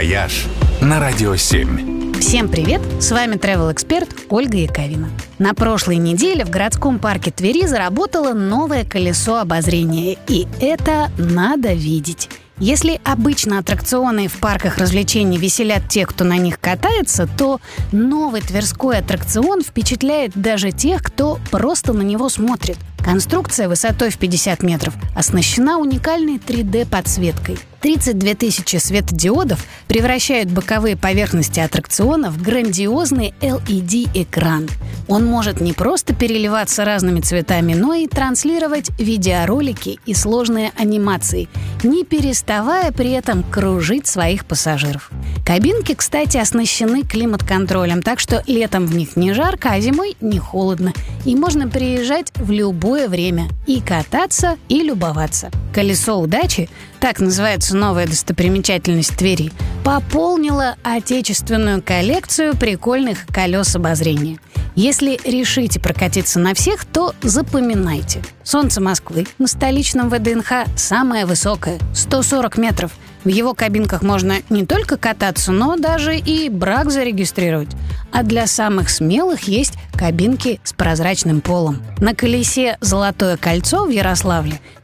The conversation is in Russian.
«Вояж» на Радио 7. Всем привет! С вами travel-эксперт Ольга Яковина. На прошлой неделе в городском парке Твери заработало новое колесо обозрения. И это надо видеть. Если обычно аттракционы в парках развлечений веселят тех, кто на них катается, то новый тверской аттракцион впечатляет даже тех, кто просто на него смотрит. Конструкция высотой в 50 метров оснащена уникальной 3D-подсветкой. 32 тысячи светодиодов превращают боковые поверхности аттракциона в грандиозный LED-экран. Он может не просто переливаться разными цветами, но и транслировать видеоролики и сложные анимации, не переставая при этом кружить своих пассажиров. Кабинки, кстати, оснащены климат-контролем, так что летом в них не жарко, а зимой не холодно. И можно приезжать в любое время и кататься, и любоваться. «Колесо удачи», так называется новая достопримечательность Твери, пополнила отечественную коллекцию прикольных колес обозрения. Если решите прокатиться на всех, то запоминайте. «Солнце Москвы» на столичном ВДНХ самое высокое – 140 метров. В его кабинках можно не только кататься, но даже и брак зарегистрировать. А для самых смелых есть кабинки с прозрачным полом. На колесе «Золотое кольцо» в Ярославле